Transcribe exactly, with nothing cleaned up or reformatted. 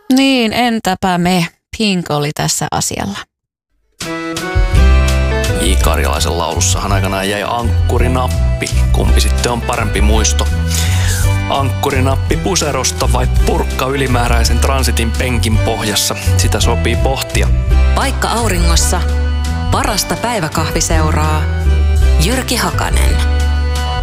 Niin, entäpä me. Pink oli tässä asialla. J. Karjalaisen laulussahan aikanaan jäi ankkurinappi. Kumpi sitten on parempi muisto? Ankkurinappi puserosta vai purkka ylimääräisen transitin penkin pohjassa? Sitä sopii pohtia. Vaikka auringossa, parasta päiväkahviseuraa. Jyrki Hakanen.